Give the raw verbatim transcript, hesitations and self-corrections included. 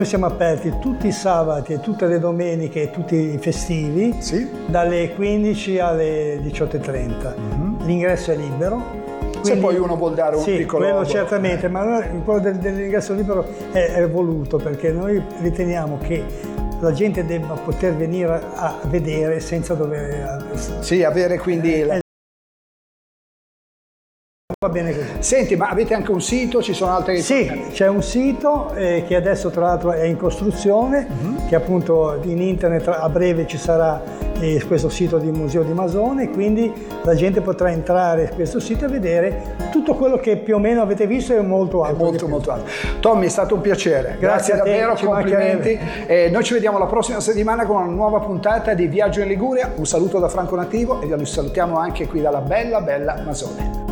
Siamo aperti tutti i sabati e tutte le domeniche e tutti i festivi, sì, dalle quindici alle diciotto e trenta. Mm-hmm. L'ingresso è libero. Quindi, se poi uno vuol dare un sì, piccolo... quello certamente, ma noi, quello del, dell'ingresso libero è, è voluto perché noi riteniamo che la gente debba poter venire a vedere senza dover... Sì, avere quindi... Eh, Va bene così. Senti, ma avete anche un sito? Ci sono altre... Sì, c'è un sito eh, che adesso tra l'altro è in costruzione, uh-huh. che appunto in internet a breve ci sarà eh, questo sito di Museo di Masone, quindi la gente potrà entrare in questo sito e vedere tutto quello che più o meno avete visto e molto altro. È molto molto altro. Tommy, è stato un piacere. Grazie, Grazie davvero, te, complimenti. Eh, noi ci vediamo la prossima settimana con una nuova puntata di Viaggio in Liguria. Un saluto da Franco Nativo e vi salutiamo anche qui dalla bella bella Masone.